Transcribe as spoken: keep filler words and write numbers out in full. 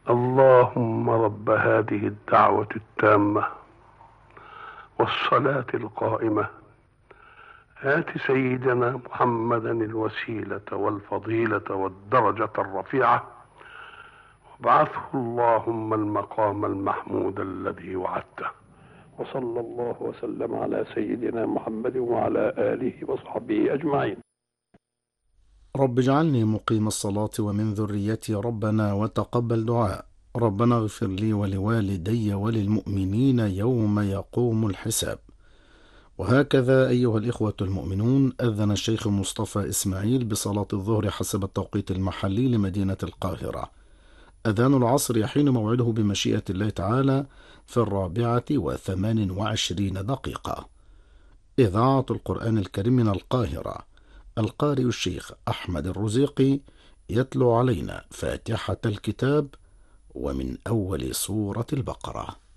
اللهم رب هذه الدعوة التامة والصلاة القائمة آت سيدنا محمدا الوسيلة والفضيلة والدرجة الرفيعة وابعثه اللهم المقام المحمود الذي وعدته. وصلى الله وسلم على سيدنا محمد وعلى آله وصحبه أجمعين. رب اجعلني مقيم الصلاة ومن ذريتي ربنا وتقبل دعاء. ربنا اغفر لي ولوالدي وللمؤمنين يوم يقوم الحساب. وهكذا أيها الإخوة المؤمنون، أذن الشيخ مصطفى إسماعيل بصلاة الظهر حسب التوقيت المحلي لمدينة القاهرة. أذان العصر يحين موعده بمشيئة الله تعالى في الرابعة وثمان وعشرين دقيقة. إذاعة القرآن الكريم من القاهرة، القارئ الشيخ أحمد الرزيقي يتلو علينا فاتحة الكتاب ومن أول سورة البقرة.